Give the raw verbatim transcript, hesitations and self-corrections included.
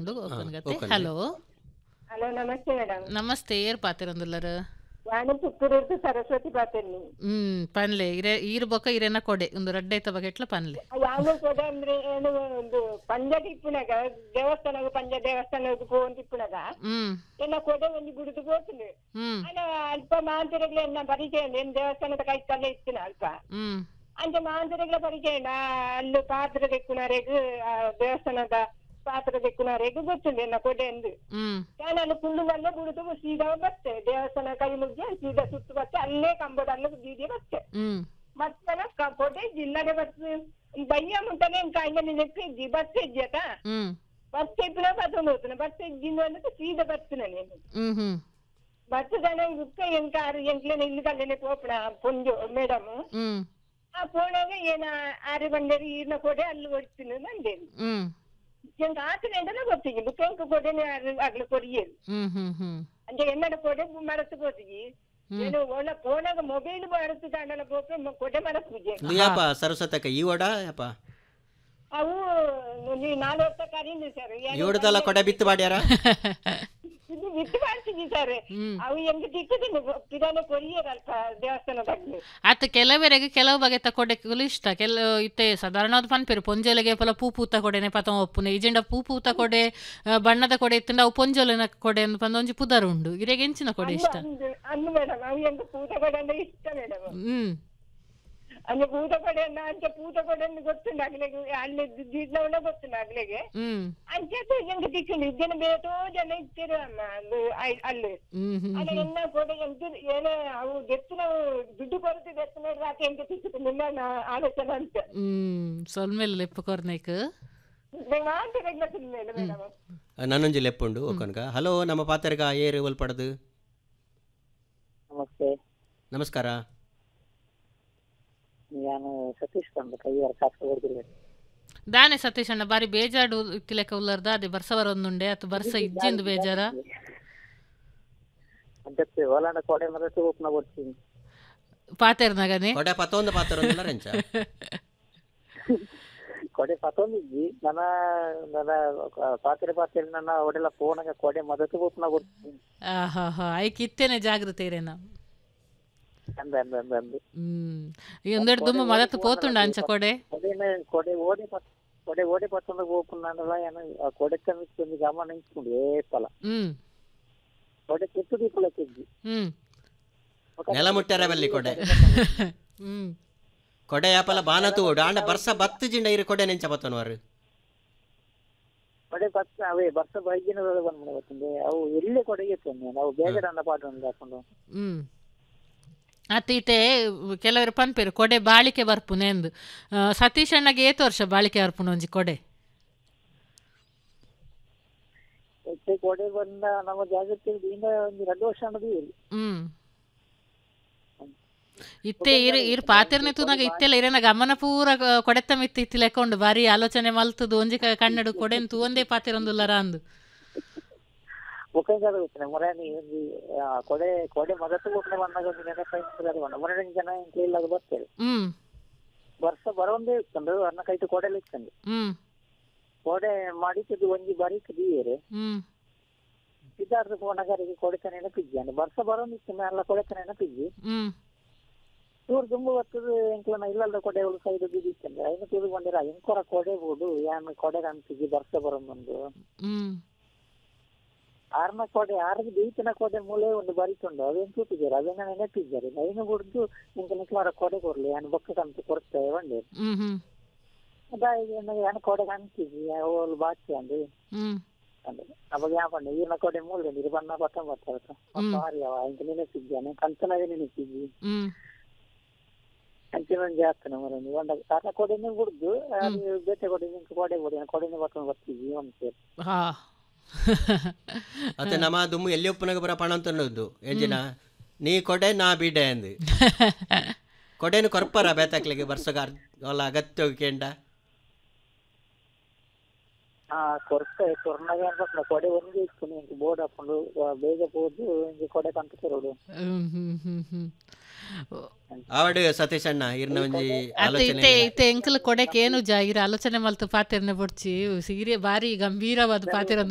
ಉಂಡು ಹಾ, ಓಪನ್ ಗತೆ. ಓಪನ್ ಹಲೋ ಹಲೋ ನಮಸ್ತೆ ಮೇಡಮ್. ನಮಸ್ತೆ, ಏರ್ ಪಾತಿರಂದುಲ್ಲರ? ನಾನು ಪುತ್ತೂರು ಸರಸ್ವತಿ ಪಾತೇನಿ. ಹ್ಮ್ ಪನ್ಲೆ ಇರೆ ಈರ್ ಬೊಕ ಇರೆನ ಕೊಡೆ ಒಂದು ರಡ್ಡೆ ಐತ ಬಗೆಟ್ಲ ಪನ್ಲೆ ಯಾನು ಕೂಡ ಅಂದ್ರೆ ಏನು ಒಂದು ಪಂಜ ತಿಪ್ಪುನಾಗ ದೇವಸ್ಥಾನ ಪಂಜ ದೇವಸ್ಥಾನ ತಿಪ್ಪುನಾಗ ಹ್ಮ್ ಎಲ್ಲ ಕೊಡೆ ಒಂದು ಗುಡಿದು ಹೋಗ್ತೀನಿ. ಹ್ಮ್ ಅಲ್ಲ ಅಲ್ಪ ಮಾಂತರಿಗಳ ಎನ್ನ ಪರಿಚಯ ಏನ್ ದೇವಸ್ಥಾನದ ಕೈ ಕಲ್ಲ ಇತ್ತಿನ ಅಲ್ಪ ಹ್ಮ್ ಅಂಚೆ ಮಾಂತರಿಗಳ ಪರಿಚಯ ಅಲ್ಲಿ ಪಾತ್ರ ತೆಕ್ಕುನವರೆಗೂ ದೇವಸ್ಥಾನದ ಪಾತ್ರ ತೆಕ್ಕುನವರೆಗೂ ಗೊತ್ತಿಲ್ಲ ಎನ್ನ ಕೊಡೆ ಎಂದು. ಹ್ಮ್ ನಾನು ಕುಳ್ಳು ಮಲ್ಲ ಬಿಡುದು ಸೀದಾ ಬರ್ತೇ ದೇವಸ್ಥಾನ ಕೈ ಮುಗ್ಗಿ ಸೀದಾ ಸುತ್ತು ಬರ್ತೇ ಅಲ್ಲೇ ಕಂಬದಲ್ಲ ಬೀದಿ ಬರ್ತೇ ಹ್ಮ್ ಮತ್ತನ ಕೊಡೆ ಜಿಲ್ಲಡೆ ಬರ್ತದೆ ಬಯ್ಯ ಮುಂತಾನೆ ಕಾಯಿಲೆ ನಿನಕ್ಕೆ ಇಜ್ಜಿ ಬರ್ತೇ ಇಜ್ಜತ ಹ್ಮ್ ಬರ್ತೇ ಇಪ್ಪನ ಬರ್ತೊಂದು ಹೋಗ್ತಾನೆ ಬರ್ತೇ ಇಜ್ಜಿಂದು ಅಂದ್ರೆ ಸೀದಾ ಬರ್ತೀನಿ ನೀನು ಹ್ಮ್ ಹ್ಮ್ ಬರ್ತದಾನೆ ಉಕ್ಕ ಎಂಕ ಆರು ಎಂಕ್ಲೇನೆ ಇಲ್ಲಿ ಕಲ್ಲೇನೆ ಪೋಪಣ ಪೊಂಜು ಮೇಡಮ್ ಹ್ಮ್ ಆ ಪೋಣಾಗ ಏನ ಆರು ಬಂದೇರಿ ಈರ್ನ ಕೊಡೆ ಅಲ್ಲಿ ಹೊಡ್ತೀನಿ ಬಂದೇರಿ ಹ್ಮ್ ಎಂಕ ಆತನೆ ಅಂತಾನೆ ಗೊತ್ತಿಗೆ ಬುಕ್ಕ ಕೊಡೆನೆ ಆಗ್ಲಿ ಕೊರಿಯೇರು ಹ್ಮ್ ಹ್ಮ್ ಹ್ಮ್ ಅಂದ್ರೆ ಎನ್ನಡ ಕೊಡೆ ಮರತ್ತು ಗೊತ್ತಿಗೆ ಏನು ಒಳ್ಳ ಫೋನಾಗ ಮೊಬೈಲ್ ಮರತ್ತು ಕಾಣಲ್ಲ ಗೋಪೆ ಕೊಡೆ ಮರತ್ ಪೂಜೆ ಯಾಪ ಸರಸ್ವತಕ್ಕ ಈ ಓಡ ಯಾಪ ಅವು ನೀವು ನಾಲ್ಕು ವರ್ಷ ಕರೀನಿ ಸರ್ ಇವಡದಲ್ಲ ಕೊಡೆ ಬಿತ್ತು ಮಾಡ್ಯಾರ ಇದು ಬಿಟ್ಟು ಮಾಡ್ತೀವಿ ಸರ್ ಅವು ಹೆಂಗ್ ತಿಕ್ಕದನ್ನು ಪಿದಾನೆ ಕೊರಿಯರಲ್ಪ ದೇವಸ್ಥಾನದಲ್ಲಿ ಆತ ಕೆಲವರೆಗೆ ಕೆಲವು ಬಗೆತ ಕೊಡೆಗಳು ಇಷ್ಟ ಕೆಲ ಇತ್ತೆ ಸಾಧಾರಣವಾದ ಪನ್ಪೇರು ಪೊಂಜೊಲೆಗೆ ಪಲ ಪೂ ಪೂತ ಕೊಡೆನೆ ಪತ ಒಪ್ಪುನೆ ಈಜೆಂಡ ಪೂ ಪೂತ ಕೊಡೆ ಆ, ಬಣ್ಣದ ಕೊಡೆ ಇತ್ತಿಂದ ಅವು ಪೊಂಜೊಲಿನ ಕೊಡೆ ಅಂತ ಪಂದ ಒಂಜಿ ಪುದರ್ ಉಂಡು ಇರೆಗೆ ಎಂಚಿನ ಕೊಡೆ ಇಷ್ಟ. ಅನ್ನು ಮೇಡಮ್ ಅವು ಹೆಂಗ್ ಪೂತ ಕೊಡೆ ಅಂದ್ರೆ ಇಷ್ಟ ಮೇಡಮ್ ಹ್ಮ್ ಅಂದ್ರೆ ಪೂತ ಕೊಡೆ ಅಂಚೆ ಪೂತ ಕೊಡೆ ಗೊತ್ತುಂಡು ಆಗ್ಲಿಗೆ ಅಲ್ಲಿ ದಿಡ್ಲವನ್ನ ಗೊತ್ತುಂಡು ಆಗ್ಲಿಗೆ ಹ್ಮ್ ಅಂಚೆ ಹೆಂಗ್ ತಿಕ್ಕೊಂಡು ಇದ್ದೇನೆ ಬೇಟೋ ಜನ ಇರ್ತೀರ ಅಮ್ಮ ಅದು ಐ- ಅಲ್ಲಿ ಹ್ಮ್ ಹ್ಮ್ ಅಲ್ಲ ಎನ್ನ ಕೊಡೆ ಎಂತ ಏನೇ ಅವು ಗೆತ್ತಿನ ದುಡ್ಡು ಕೊರತೆ ಗೆತ್ತಿನ ರಾಕೆ ಎಂತ ತಿಕ್ಕಿತು ನಿನ್ನ ಆಲೋಚನೆ ಅಂತ ಹ್ಮ್ ಸೊಲ್ಮೇಲೆ ಲೆಪ್ಪ ಕೊರ್ನೇಕ್ ಮಾಂತ ರೆಗ್ಲತ್ತಿನ ಮೇಲೆ ಮೇಡಮ್ ನನ್ನೊಂಜಿ ಲೆಪ್ಪುಂಡು ಓಕನ್ಗ. ಹಲೋ ನಮ್ಮ ಪಾತೆರ್ಗ ಏರು ಒಲ್ಪಡದು. ನಮಸ್ತೆ, ನಮಸ್ಕಾರ. ನಾನು ಸತೀಶ್ ಬಂದು ಕೈಯಾರ ಕಾಸು ಹೊಡೆದಿಲ್ಲ. ದಾನೆ ಸತೀಶ್ ಅಣ್ಣ ಬಾರಿ ಬೇಜಾಡು ಇತ್ತಿಲೆಕ್ಕ ಉಲ್ಲರ್ದ ಅದೇ ಬರ್ಸ ಬರೊಂದುಂಡೆ ಅತ್ತು ಬರ್ಸ ಇಜ್ಜಿಂದು ಬೇಜಾರ ಅದಕ್ಕೆ ಹೊಲಾಂಡ ಕೊಡೆ ಮರತ್ತು ಉಪ್ನ ಕೊಡ್ತೀನಿ. ಪಾತೆರ್ನಾಗನೆ ಕೊಡೆ ಪತ್ತೊಂದು ಪಾತ್ರ ರೆಂಚ ಕೊಡೆ ಪತ್ತೊಂದಿಜ್ಜಿ ನನ್ನ ನನ್ನ ಪಾತ್ರೆ ಪಾತ್ರೆ ನನ್ನ ಒಡೆಲ್ಲ ಫೋನಾಗ ಕೊಡೆ ಮದತ್ತು ಉಪ್ನ ಕೊಡ್ತೀನಿ ಆ ಹಾ ಹಾ ಐಕ್ ಇತ್ತೇನೆ ಜಾಗೃತಿ ಇರೇನ. ಅಂದ ಅಂದ ಅಂದ ಅಂದು ಹ್ಮ್ ಈ ಒಂದೆರಡು ದುಂಬ ಮದತ್ತು ಪೋತುಂಡ ಅಂಚ ಕೊಡೆ ಕೊಡೆನ ಕೊಡೆ ಓಡಿ ಪತ್ ಕೊಡೆ ಓಡಿ ಪತ್ತೊಂದು ಓಪನ್ ಅನ್ನಲ್ಲ ಏನು ಆ ಕೊಡೆ ಕಮಿಸ್ಕೊಂಡು ಗಮನ ಇಟ್ಕೊಂಡು ಏ ಪಲ ಹ್ಮ್ ಕೊಡೆ ಕೆತ್ತು ದೀಪಲಕ್ಕಿದ್ದಿ ಹ್ಮ್ ನೆಲ ಮುಟ್ಟ್ಯಾರ ಬಲ್ಲಿ ಕೊಡೆ ಹ್ಮ್ ಕೊಡೆ ಯಾಪಲ ಬಾನತು ಡಾಂಡ ಬರ್ಸ ಬತ್ತು ಜಿಂಡ ಇರು ಕೊಡೆ ನೆಂಚ ಬತ್ತನವಾರು ಕೊಡೆ ಬಸ್ ಅವೇ ಬರ್ಸ ಬೈಗಿನ ಬಂದ್ಬಿಡ ಗೊತ್ತಿಂದೆ ಅವು ಎಲ್ಲಿ ಕೊಡೆಗೆ ತಂದೆ ನಾವು ಬೇಗ ಅನ್ನ ಪಾಠ ಹಾಕೊಂಡು ಹ್ಮ್ ಅತ್ತೀಟೆ ಕೆಲವರು ಪನ್ಪೇರು ಕೊಡೆ ಬಾಳಿಕೆ ಬರ್ಪುನೆ ಎಂದು ಸತೀಶ್ ಅಣ್ಣಗೆ ಏತು ವರ್ಷ ಬಾಳಿಕೆ ಬರ್ಪುನ ಒಂಜಿ ಕೊಡೆ ಹೆಚ್ಚೆ ಕೊಡೆ ಬಂದ ನಮ್ಮ ಜಾಗೃತಿ ಇಂದ ಒಂದು ಎರಡು ವರ್ಷ ಅನ್ನೋದು ಹ್ಮ್ ಇತ್ತೆ ಇರ್ ಇರ್ ಪಾತೆರ್ನೆ ತೂನಾಗ ಇತ್ತೆಲ್ಲ ಇರೇನ ಗಮನ ಪೂರ ಕೊಡೆತ್ತ ಮಿತ್ತು ಇತ್ತಿ ಲೆಕ್ಕೊಂಡು ಬಾರಿ ಆಲೋಚನೆ ಮಲ್ತದು ಒಂಜಿ ಕ- ಕಣ್ಣಡು ಕೊಡೆನ್ ತೂ ಒಂದೇ ಪಾತೆರೊಂದುಲ್ಲರ ಅಂದು ಮುಖಂಗಾದ ಗೊತ್ತಿನ ಮೊರಾನಿ ಒಂದು ಆ, ಕೊಡೆ ಕೊಡೆ ಮೊದಲು ಒಬ್ಬನೇ ಬಂದಾಗ ಒಂದು ನೆನಪಾಯ್ತು ಬಂದ ಮೊರಡು ಜನ ಇಲ್ಲಾಗ ಬರ್ತೇವೆ ಹ್ಮ್ ವರ್ಷ ಬರೋಂದೇ ಇಟ್ಕೊಂಡು ಅನ್ನ ಕೈತು ಕೊಡೆಲ್ಲ ಇಟ್ಕೊಂಡು ಹ್ಮ್ ಕೊಡೆ ಮಾಡಿದ್ದು ಒಂಜಿ ಬರೀಕ್ ದೀರೆ ಹ್ಮ್ ಸಿದ್ಧಾರ್ಥ ಕೋಣಗಾರಿಗೆ ಕೊಡೆತ ನೆನಪಿಜ್ಜಿ ಅಂದ್ರೆ ವರ್ಷ ಬರೋಂದಿತ್ತು ಎಲ್ಲ ಕೊಡೆತ ನೆನಪಿಜ್ಜಿ ಹ್ಮ್ ಇವ್ರು ತುಂಬ ಬರ್ತದೆ ಎಂಕ್ಲನ ಇಲ್ಲದ ಕೊಡೆ ಉಳು ಕೈದು ಬಿದ್ದಿತ್ತಂದ್ರೆ ಐನು ತುದು ಬಂದಿರ ಎಂಕೊರ ಕೊಡೆ ಬೋದು ಯಾನು ಕೊಡೆ ಅನ್ಸಿದ್ದಿ ವರ್ಷ ಬರೋದೊಂದು ಹ್ಮ್ ಆರ್ನ ಕೊಡೆ ಆರಿಗೆ ದೀಪಿನ ಕೊಡೆ ಮೂಲೆ ಒಂದು ಬರಿಕೊಂಡು ಅದೇನು ಕೂತಿದ್ದಾರೆ ಅದನ್ನ ನೆನಪಿದ್ದಾರೆ ಐನು ಬಿಡ್ದು ನಿಂಗೆ ನಿಕ್ಲಾರ ಕೊಡೆ ಕೊಡ್ಲಿ ನಾನು ಬೊಕ್ಕ ಕಂತು ಕೊಡ್ತೇವೆ ಒಂದೇ ಹ್ಮ್ ಹ್ಮ್ ಅದಾಗಿ ನಾನು ಕೊಡೆ ಕಾಣ್ತಿದ್ವಿ ಅವಳು ಬಾಚಿ ಅಂದು ಹ್ಮ್ ಅಂದ್ರೆ ಅವಾಗ ಯಾವ ಈರ್ನ ಕೊಡೆ ಮೂಲೆ ನೀರು ಬಣ್ಣ ಬತ್ತ ಬರ್ತಾರೆ ಭಾರಿ ಅವ ಇಂಕ ನೆನಪಿದ್ಯಾನೆ ಕಂತನಾಗೆ ನೆನಪಿದ್ವಿ ಹ್ಮ್ ಅಂಚಿನ ಜಾಸ್ತಿ ಮರ ಒಂದ ಕಾರಣ ಕೊಡೆನೇ ಬಿಡ್ದು ಅದು ಬೇಟೆ ಕೊಡೆ ನಿಂಗೆ ಕೊಡೆ ಕೊಡಿ ಕೊಡೆನೇ ಬರ್ತಕೊಂಡು ಬರ್ತಿದ್ವಿ ಒಂದು ಸೇರಿ ಹಾ ಅತ್ತೆ ನಮ್ಮ ದುಮ್ಮು ಎಲ್ಲಿ ಒಪ್ಪನಾಗ ಬರ ಪಣ ಅಂತ ಅನ್ನೋದು ಎಂಜಿನ ನೀ ಕೊಡೆ ನಾ ಬಿಡೆ ಅಂದು ಕೊಡೆನು ಕೊರ್ಪರ ಬೇತಾಕ್ಲಿಗೆ ಬರ್ಸಗ ಅಲ್ಲ ಅಗತ್ಯ ಕೇಂಡ ಹಾ ಕೊರ್ಕ ಕೊರ್ನಾಗೆ ಅನ್ಬೇಕು ಕೊಡೆ ಒಂದೇ ಇತ್ತು ನಿಂಗೆ ಬೋರ್ಡ್ ಹಾಕೊಂಡು ಬೇಗ ಹೋದು ಹಿಂಗೆ ಕೊಡೆ ಕಂತ ಕೆರೋಡು ಹ್ಮ್ ಹ್ಮ್ ಹ್ಮ್ ಹ್ಮ್ ಆವಡು ಸತೀಶ್ ಅಣ್ಣ ಇರ್ನ ಒಂಜಿ ಅತ್ತೆ ಆಲೋಚನೆ ಇತ್ತೆ ಇತ್ತೆ ಎಂಕಲ್ ಕೊಡೆಕ್ ಏನು ಜಾ ಇರ ಆಲೋಚನೆ ಮಲ್ತು ಪಾತೆರ್ನೆ ಬೊಡ್ಚಿ ಸೀರೆ ಬಾರಿ ಗಂಭೀರವಾದ ಪಾತೆರ